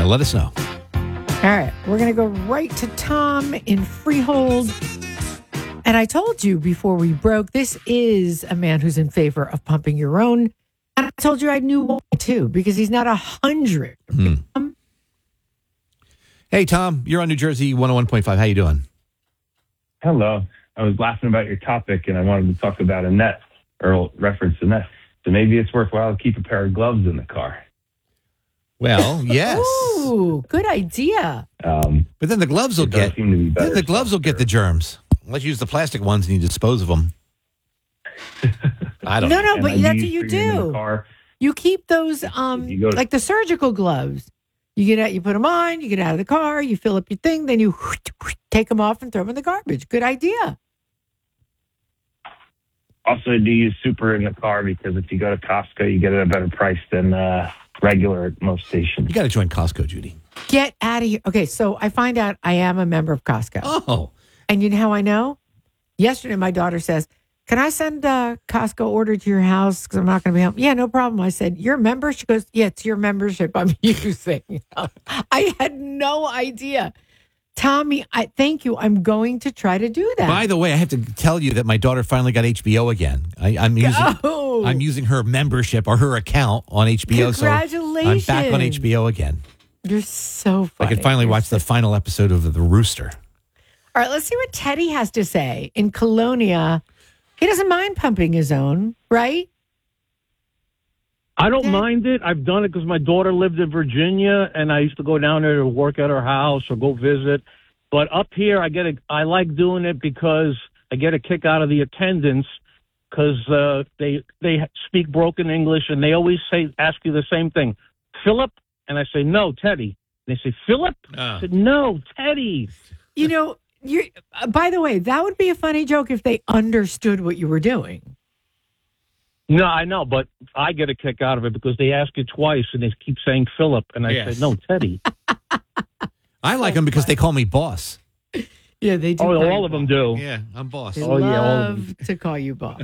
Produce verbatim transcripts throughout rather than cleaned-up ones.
Uh, let us know. All right, we're going to go right to Tom in Freehold. And I told you before we broke, this is a man who's in favor of pumping your own. And I told you I knew why, too, because he's not a hundred. Mm. Um, hey, Tom, you're on New Jersey one oh one point five. How you doing? Hello. I was laughing about your topic, and I wanted to talk about Annette, or reference Annette. So maybe it's worthwhile to keep a pair of gloves in the car. Well, yes. Ooh, good idea. Um, but then the gloves will get then the gloves will get the germs. Let's use the plastic ones and you dispose of them. I don't no, know. No, but that's what you do. Car, you keep those, um, to- like the surgical gloves. You get out, you put them on, you get out of the car, you fill up your thing, then you whoosh, whoosh, take them off and throw them in the garbage. Good idea. Also, do use Super in the car because if you go to Costco, you get it at a better price than uh, regular at most stations. You got to join Costco, Judy. Get out of here. Okay, so I find out I am a member of Costco. Oh. And you know how I know? Yesterday, my daughter says, can I send a Costco order to your house because I'm not going to be home? Yeah, no problem. I said, your member? She goes, yeah, it's your membership I'm using. I had no idea. Tommy, I thank you. I'm going to try to do that. By the way, I have to tell you that my daughter finally got H B O again. I, I'm using oh. I'm using her membership or her account on H B O. Congratulations. So I'm back on H B O again. You're so funny. I can finally You're watch so the final episode of The Rooster. All right, let's see what Teddy has to say. In Colonia, he doesn't mind pumping his own, right? I don't mind it. I've done it because my daughter lived in Virginia, and I used to go down there to work at her house or go visit. But up here, I get a, I like doing it because I get a kick out of the attendants because uh, they they speak broken English, and they always say ask you the same thing, Philip, and I say no, Teddy. And they say Philip. Uh. I said no, Teddy. You know. You're, uh, by the way, that would be a funny joke if they understood what you were doing. No, I know, but I get a kick out of it because they ask you twice and they keep saying Philip, and I yes. say, no, Teddy. I like them because they call me boss. Yeah, they do. Oh, all of them do. Yeah, I'm boss. They oh, yeah, all of love to call you boss.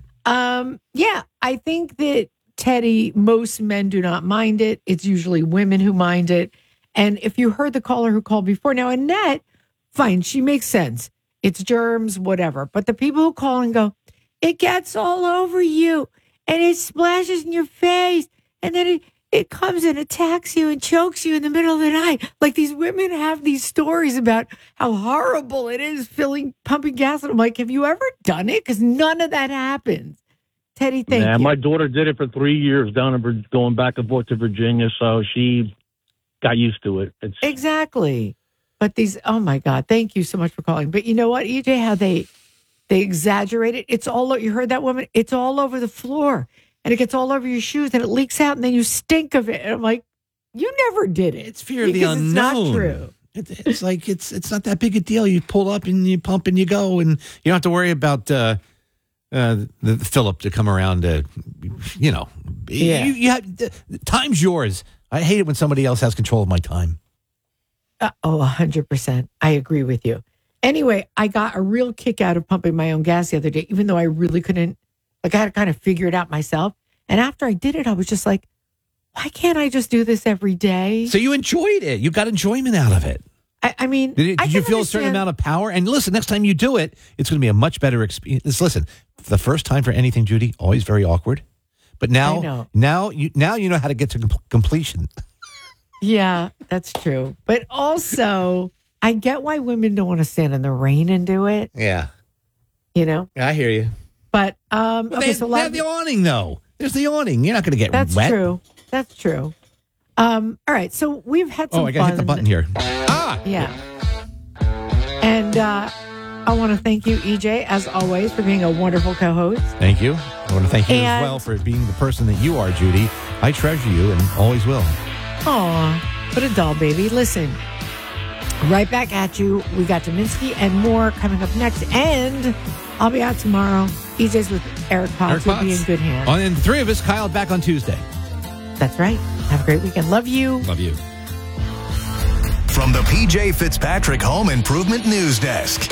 um, yeah, I think that, Teddy, most men do not mind it. It's usually women who mind it. And if you heard the caller who called before, now Annette, fine, she makes sense. It's germs, whatever. But the people who call and go, it gets all over you and it splashes in your face and then it, it comes and attacks you and chokes you in the middle of the night. Like these women have these stories about how horrible it is filling, pumping gas. And I'm like, have you ever done it? Because none of that happens. Teddy, thank yeah, you. My daughter did it for three years down in Vir- going back and forth to Virginia, so she got used to it. It's, Exactly. But these, oh my God, thank you so much for calling. But you know what, E J, how they they exaggerate it. It's all, you heard that woman? It's all over the floor. And it gets all over your shoes and it leaks out and then you stink of it. And I'm like, you never did it. It's fear of the unknown. It's not true. It, it's like, it's it's not that big a deal. You pull up and you pump and you go. And you don't have to worry about uh, uh, the, the Philip to come around to, you know. Yeah. You, you have, the, time's yours. I hate it when somebody else has control of my time. Uh, oh, one hundred percent. I agree with you. Anyway, I got a real kick out of pumping my own gas the other day, even though I really couldn't, like I had to kind of figure it out myself. And after I did it, I was just like, why can't I just do this every day? So you enjoyed it. You got enjoyment out of it. I, I mean, Did, it, I did you can feel a certain understand- amount of power? And listen, next time you do it, it's going to be a much better experience. Listen, the first time for anything, Judy, always very awkward. But I now, know. now you now you know how to get to com- completion. Yeah, that's true. But also, I get why women don't want to stand in the rain and do it, Yeah, you know? I hear you. But, um, Well, okay, they, so a they lot have the awning, though. There's the awning. You're not going to get that's wet. true. That's true. Um, all right, so we've had some Oh, I got to hit the fun- button here. Ah, Yeah. And uh, I want to thank you, E J, as always, for being a wonderful co-host. thank you. I want to thank you as And- well for being the person that you are, Judy. I treasure you and always will. Aw, what a doll, baby. Listen, right back at you. We got Dominski and more coming up next. And I'll be out tomorrow. E J's with Eric Potts. Eric We'll be Potts. in good hands. Oh, and the three of us, Kyle, back on Tuesday. That's right. Have a great weekend. Love you. Love you. From the P J Fitzpatrick Home Improvement News Desk.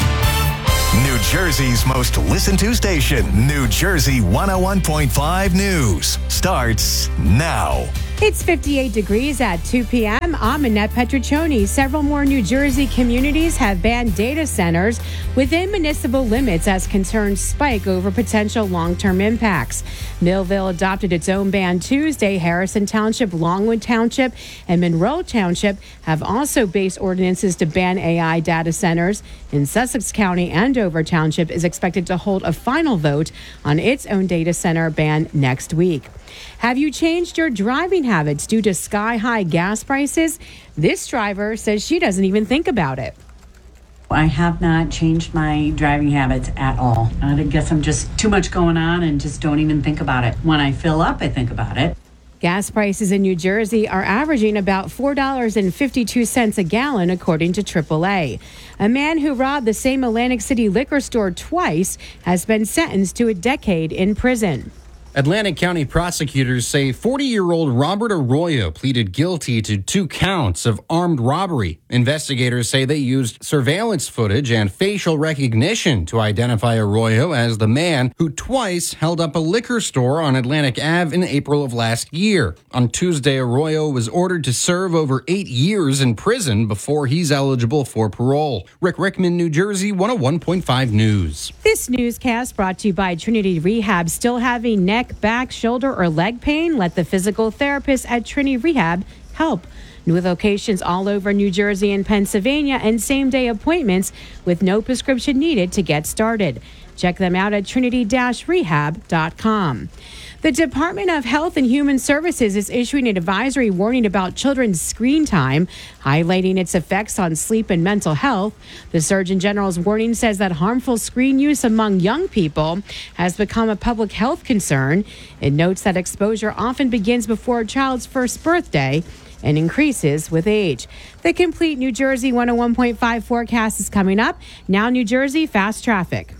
New Jersey's most listened to station, New Jersey one oh one point five News, starts now. It's fifty-eight degrees at two p.m. I'm Annette Petriccioni. Several more New Jersey communities have banned data centers within municipal limits as concerns spike over potential long-term impacts. Millville adopted its own ban Tuesday. Harrison Township, Longwood Township, and Monroe Township have also based ordinances to ban A I data centers. In Sussex County, Andover Township is expected to hold a final vote on its own data center ban next week. Have you changed your driving habits due to sky-high gas prices? This driver says she doesn't even think about it. I have not changed my driving habits at all. I guess I'm just too much going on and just don't even think about it. When I fill up, I think about it. Gas prices in New Jersey are averaging about four dollars and fifty-two cents a gallon, according to triple A. A man who robbed the same Atlantic City liquor store twice has been sentenced to a decade in prison. Atlantic County prosecutors say forty-year-old Robert Arroyo pleaded guilty to two counts of armed robbery. Investigators say they used surveillance footage and facial recognition to identify Arroyo as the man who twice held up a liquor store on Atlantic Avenue in April of last year. On Tuesday, Arroyo was ordered to serve over eight years in prison before he's eligible for parole. Rick Rickman, New Jersey, one oh one point five News. This newscast brought to you by Trinity Rehab. Still having neck, back, shoulder, or leg pain? Let the physical therapist at Trinity Rehab help. New locations all over New Jersey and Pennsylvania, and same-day appointments with no prescription needed to get started. Check them out at trinity dash rehab dot com. The Department of Health and Human Services is issuing an advisory warning about children's screen time, highlighting its effects on sleep and mental health. The Surgeon General's warning says that harmful screen use among young people has become a public health concern. It notes that exposure often begins before a child's first birthday and increases with age. The complete New Jersey one oh one point five forecast is coming up. Now New Jersey fast traffic.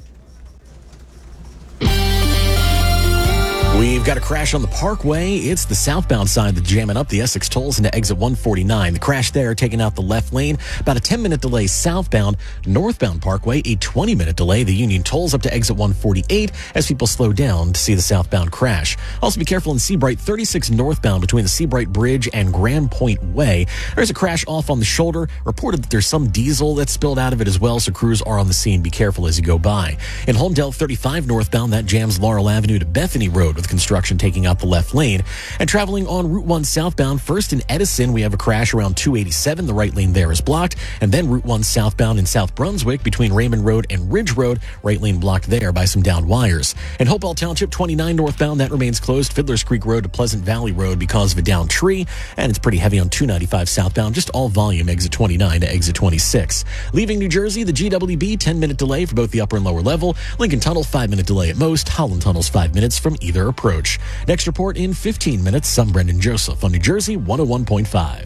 We've got a crash on the Parkway. It's the southbound side that's jamming up the Essex tolls into exit one forty-nine. The crash there taking out the left lane. About a ten-minute delay southbound. Northbound Parkway, a twenty-minute delay. The Union tolls up to exit one forty-eight as people slow down to see the southbound crash. Also be careful in Seabright, thirty-six northbound between the Seabright Bridge and Grand Point Way. There's a crash off on the shoulder. Reported that there's some diesel that spilled out of it as well, so crews are on the scene. Be careful as you go by. In Holmdel, thirty-five northbound, that jams Laurel Avenue to Bethany Road with construction taking out the left lane. And traveling on Route one southbound, first in Edison, we have a crash around two eighty-seven. The right lane there is blocked. And then Route one southbound in South Brunswick between Raymond Road and Ridge Road, right lane blocked there by some downed wires. In Hopewell Township, twenty-nine northbound, that remains closed. Fiddler's Creek Road to Pleasant Valley Road because of a downed tree. And it's pretty heavy on two ninety-five southbound, just all volume, exit twenty-nine to exit twenty-six. Leaving New Jersey, the G W B, ten-minute delay for both the upper and lower level. Lincoln Tunnel, five-minute delay at most. Holland Tunnel's five minutes from either approach. Next report in fifteen minutes. I'm Brendan Joseph on New Jersey one oh one point five.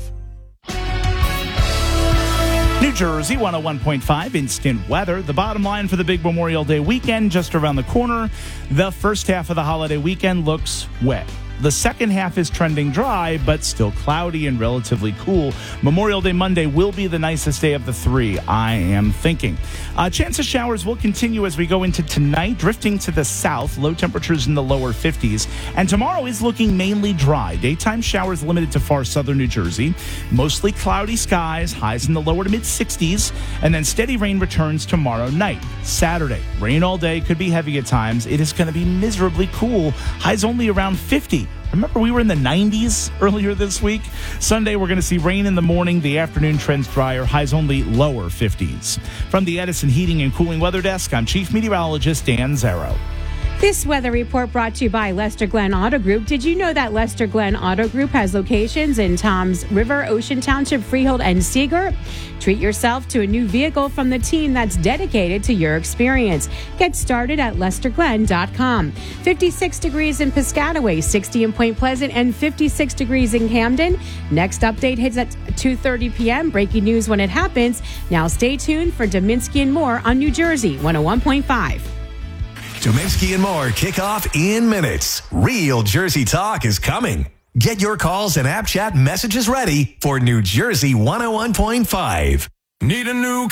New Jersey one oh one point five instant weather. The bottom line for the big Memorial Day weekend just around the corner. The first half of the holiday weekend looks wet. The second half is trending dry, but still cloudy and relatively cool. Memorial Day Monday will be the nicest day of the three, I am thinking. Uh, chance of showers will continue as we go into tonight, drifting to the south, low temperatures in the lower fifties. And tomorrow is looking mainly dry. Daytime showers limited to far southern New Jersey. Mostly cloudy skies, highs in the lower to mid-sixties. And then steady rain returns tomorrow night. Saturday, rain all day, could be heavy at times. It is going to be miserably cool. Highs only around fifty. Remember, we were in the nineties earlier this week. Sunday, we're going to see rain in the morning. The afternoon trends drier. Highs only lower fifties. From the Edison Heating and Cooling Weather Desk, I'm Chief Meteorologist Dan Zero. This weather report brought to you by Lester Glenn Auto Group. Did you know that Lester Glenn Auto Group has locations in Toms River, Ocean Township, Freehold, and Seagirt? Treat yourself to a new vehicle from the team that's dedicated to your experience. Get started at lester glenn dot com. fifty-six degrees in Piscataway, sixty in Point Pleasant, and fifty-six degrees in Camden. Next update hits at two thirty p.m. Breaking news when it happens. Now stay tuned for Dominski and More on New Jersey one oh one point five. Dominski and More kick off in minutes. Real Jersey talk is coming. Get your calls and app chat messages ready for New Jersey one oh one point five. Need a new car?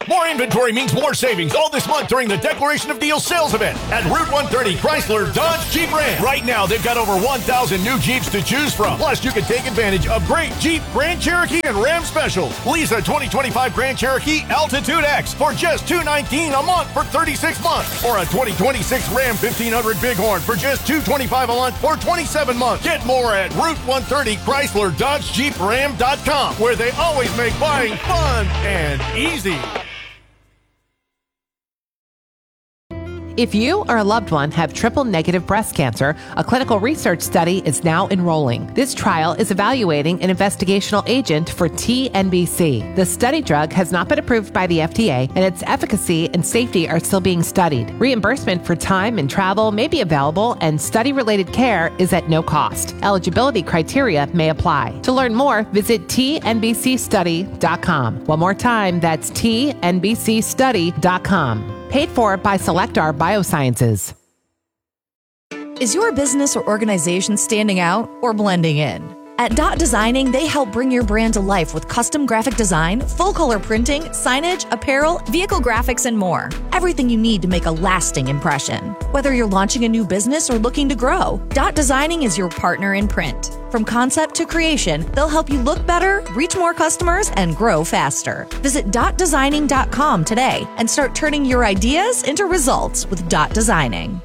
More inventory means more savings all this month during the Declaration of Deals sales event at Route one thirty Chrysler Dodge Jeep Ram. Right now, they've got over one thousand new Jeeps to choose from. Plus, you can take advantage of great Jeep, Grand Cherokee, and Ram specials. Lease a twenty twenty-five Grand Cherokee Altitude X for just two hundred nineteen dollars a month for thirty-six months. Or a twenty twenty-six Ram fifteen hundred Bighorn for just two hundred twenty-five dollars a month for twenty-seven months. Get more at Route one thirty Chrysler Dodge Jeep Ram dot com, where they always make buying fun and easy. If you or a loved one have triple-negative breast cancer, a clinical research study is now enrolling. This trial is evaluating an investigational agent for T N B C. The study drug has not been approved by the F D A, and its efficacy and safety are still being studied. Reimbursement for time and travel may be available, and study-related care is at no cost. Eligibility criteria may apply. To learn more, visit T N B C study dot com. One more time, that's T N B C study dot com. Paid for by Selectar Biosciences. Is your business or organization standing out or blending in? At Dot Designing, they help bring your brand to life with custom graphic design, full-color printing, signage, apparel, vehicle graphics, and more. Everything you need to make a lasting impression. Whether you're launching a new business or looking to grow, Dot Designing is your partner in print. From concept to creation, they'll help you look better, reach more customers, and grow faster. Visit dot designing dot com today and start turning your ideas into results with Dot Designing.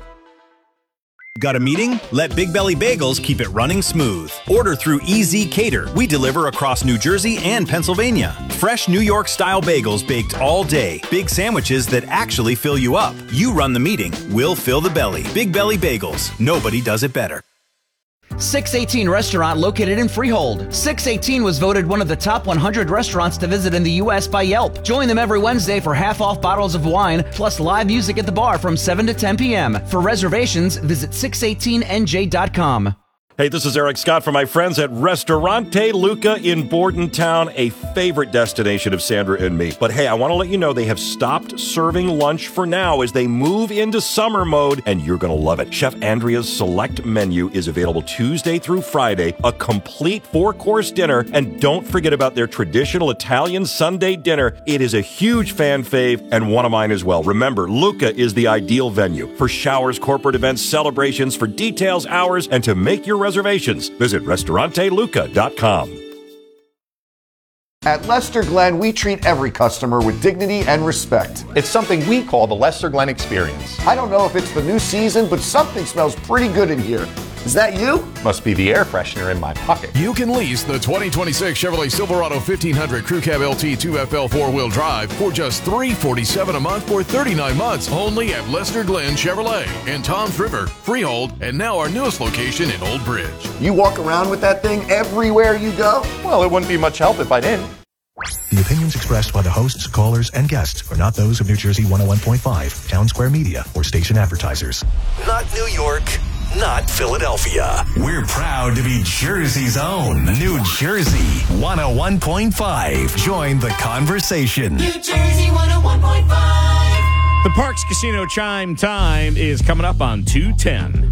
Got a meeting? Let Big Belly Bagels keep it running smooth. Order through E Z Cater. We deliver across New Jersey and Pennsylvania. Fresh New York-style bagels baked all day. Big sandwiches that actually fill you up. You run the meeting. We'll fill the belly. Big Belly Bagels. Nobody does it better. six eighteen Restaurant located in Freehold. six eighteen was voted one of the top one hundred restaurants to visit in the U S by Yelp. Join them every Wednesday for half-off bottles of wine, plus live music at the bar from seven to ten p.m. For reservations, visit six eighteen N J dot com. Hey, this is Eric Scott from my friends at Ristorante Luca in Bordentown, a favorite destination of Sandra and me. But hey, I want to let you know they have stopped serving lunch for now as they move into summer mode, and you're going to love it. Chef Andrea's select menu is available Tuesday through Friday, a complete four-course dinner, and don't forget about their traditional Italian Sunday dinner. It is a huge fan fave and one of mine as well. Remember, Luca is the ideal venue for showers, corporate events, celebrations, for details, hours, and to make your reservations. Visit Ristorante Luca dot com. At Lester Glenn, we treat every customer with dignity and respect. It's something we call the Lester Glenn experience. I don't know if it's the new season, but something smells pretty good in here. Is that you? Must be the air freshener in my pocket. You can lease the twenty twenty-six Chevrolet Silverado fifteen hundred Crew Cab L T two F L four-wheel drive for just three hundred forty-seven dollars a month for thirty-nine months, only at Lester Glenn Chevrolet in Toms River, Freehold, and now our newest location in Old Bridge. You walk around with that thing everywhere you go? Well, it wouldn't be much help if I didn't. The opinions expressed by the hosts, callers, and guests are not those of New Jersey one oh one point five, Town Square Media, or station advertisers. Not New York, not Philadelphia. We're proud to be Jersey's own. New Jersey one oh one point five. Join the conversation. New Jersey one oh one point five. The Parks Casino chime time is coming up on two ten.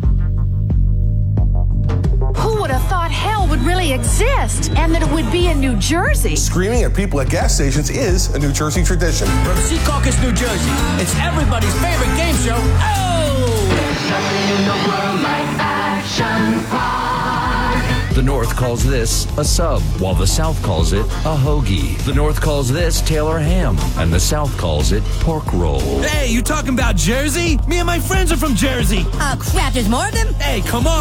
Who would have thought hell would really exist and that it would be in New Jersey? Screaming at people at gas stations is a New Jersey tradition. From Secaucus, New Jersey, it's everybody's favorite game show. Oh! There's something in the world like Action Park. The North calls this a sub, while the South calls it a hoagie. The North calls this Taylor ham, and the South calls it pork roll. Hey, you talking about Jersey? Me and my friends are from Jersey. Oh, crap, there's more of them? Hey, come on.